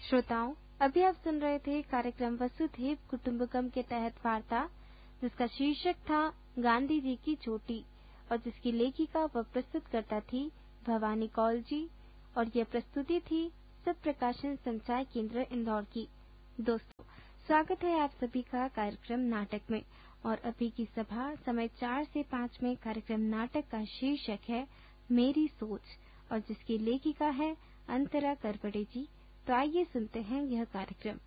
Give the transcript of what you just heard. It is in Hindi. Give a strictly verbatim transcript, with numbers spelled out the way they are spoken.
श्रोताओं, अभी आप सुन रहे थे कार्यक्रम वसुधैव कुटुंबकम के तहत वार्ता, जिसका शीर्षक था गांधी जी की चोटी और जिसकी लेखिका व प्रस्तुतकर्ता थी भवानी कौल जी, और यह प्रस्तुति थी सब प्रकाशन संचार केंद्र इंदौर की। दोस्तों, स्वागत है आप सभी का कार्यक्रम नाटक में। और अभी की सभा समय चार से पाँच में कार्यक्रम नाटक का शीर्षक है मेरी सोच, और जिसकी लेखिका है अंतरा करपड़े जी। तो आइए सुनते हैं यह कार्यक्रम।